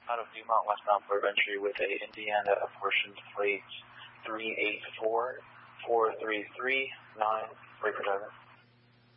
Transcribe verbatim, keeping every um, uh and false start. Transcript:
out of Dumont, westbound Port of Entry with a Indiana apportioned plate three eight four four three three nine. Wait for driver.